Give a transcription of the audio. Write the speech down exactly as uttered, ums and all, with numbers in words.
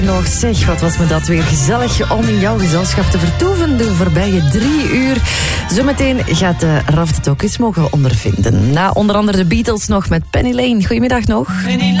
Nog zeg, wat was me dat weer gezellig om in jouw gezelschap te vertoeven de voorbije drie uur. Zometeen gaat uh, Raf het ook eens mogen ondervinden. Na onder andere de Beatles nog met Penny Lane. Goedemiddag nog.